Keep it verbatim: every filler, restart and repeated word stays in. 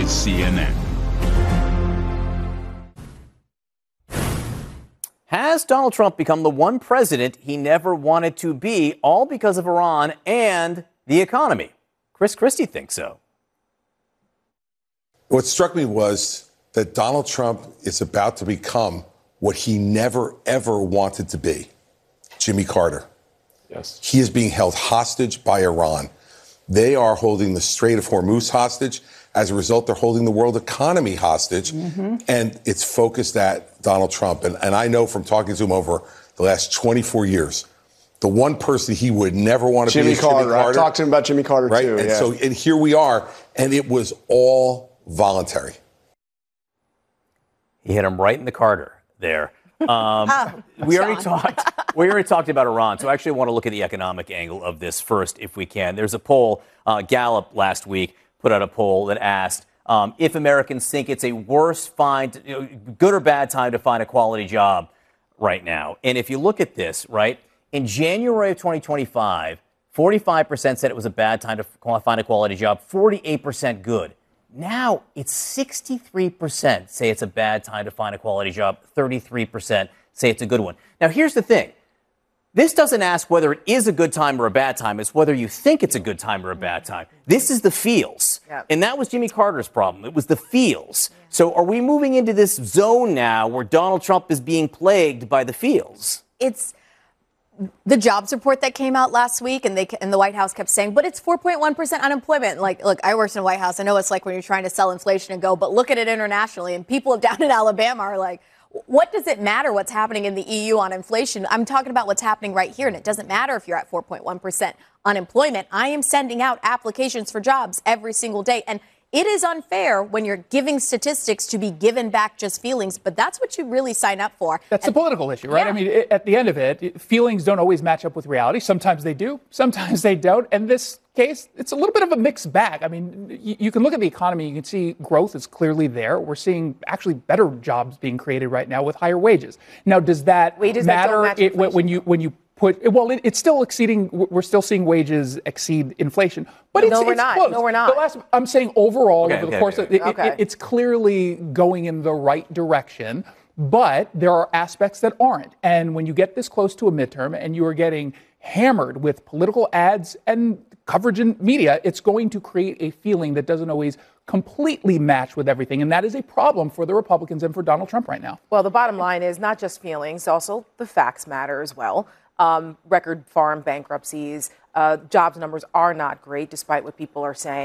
is C N N. Has Donald Trump become the one president he never wanted to be, all because of Iran and the economy? Chris Christie thinks so. What struck me was that Donald Trump is about to become what he never, ever wanted to be, Jimmy Carter. Yes. He is being held hostage by Iran. They are holding the Strait of Hormuz hostage. As a result, they're holding the world economy hostage. Mm-hmm. And it's focused at Donald Trump. And, and I know from talking to him over the last twenty-four years, the one person he would never want to Jimmy be is Carter. Jimmy Carter. I talked to him about Jimmy Carter, right? too. And yeah. so, and here we are. And it was all voluntary. He hit him right in the Carter there. Um, oh, we already talked. We already talked about Iran, so I actually want to look at the economic angle of this first, if we can. There's a poll, uh, Gallup last week put out a poll that asked um, if Americans think it's a worse find, you know, good or bad time to find a quality job right now. And if you look at this, right, in January of twenty twenty-five, forty-five percent said it was a bad time to find a quality job, forty-eight percent good. Now it's sixty-three percent say it's a bad time to find a quality job, thirty-three percent say it's a good one. Now, here's the thing. This doesn't ask whether it is a good time or a bad time. It's whether you think it's a good time or a bad time. This is the feels. Yep. And that was Jimmy Carter's problem. It was the feels. Yeah. So are we moving into this zone now where Donald Trump is being plagued by the feels? It's the jobs report that came out last week, and they and the White House kept saying, but it's four point one percent unemployment. Like, look, I worked in the White House. I know it's like when you're trying to sell inflation and go, but look at it internationally. And people down in Alabama are like, what does it matter what's happening in the E U on inflation? I'm talking about what's happening right here, and it doesn't matter if you're at four point one percent unemployment. I am sending out applications for jobs every single day, and it is unfair when you're giving statistics to be given back just feelings, but that's what you really sign up for. That's and, a political issue, right? Yeah. I mean, it, at the end of it, feelings don't always match up with reality. Sometimes they do, sometimes they don't. And this case, it's a little bit of a mixed bag. I mean, you, you can look at the economy, you can see growth is clearly there. We're seeing actually better jobs being created right now with higher wages. Now, does that wages matter that it, when you when you put, well, it, it's still exceeding, we're still seeing wages exceed inflation. But no, it's, no, we're it's not. close. No, we're not. The last, I'm saying overall, okay, over the okay, course okay. of it, okay. it, it's clearly going in the right direction. But there are aspects that aren't. And when you get this close to a midterm and you are getting hammered with political ads and coverage in media, it's going to create a feeling that doesn't always completely match with everything. And that is a problem for the Republicans and for Donald Trump right now. Well, the bottom line is not just feelings, also the facts matter as well. Um, record farm bankruptcies, uh, jobs numbers are not great, despite what people are saying.